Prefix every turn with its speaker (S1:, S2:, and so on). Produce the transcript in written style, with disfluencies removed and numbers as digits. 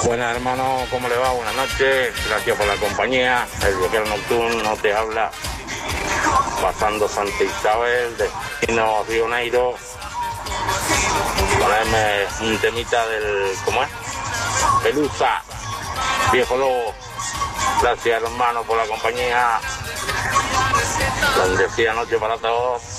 S1: Buenas hermano, ¿cómo le va? Buenas noches, gracias por la compañía. El viajero nocturno te habla, pasando Santa Isabel, destino Río Negro. Ponerme un temita del, ¿cómo es? Pelusa, Viejo Lobo. Gracias hermano por la compañía. Bendecida noche para todos.